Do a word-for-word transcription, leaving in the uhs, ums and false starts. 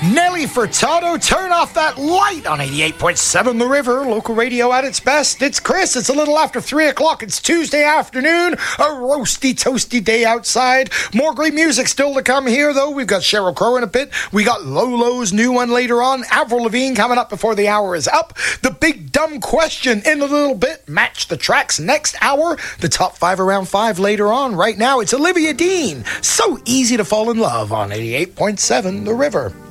Nelly Furtado, turn off that light on eighty-eight point seven The River, local radio at its best. It's Chris. It's a little after three o'clock. It's Tuesday afternoon, a roasty, toasty day outside. More great music still to come here, though. We've got Sheryl Crow in a bit. We got Lolo's new one later on. Avril Lavigne coming up before the hour is up. The big dumb question in a little bit. Match the tracks next hour. The top five around five later on. Right now, it's Olivia Dean. So easy to fall in love on eighty-eight point seven The River.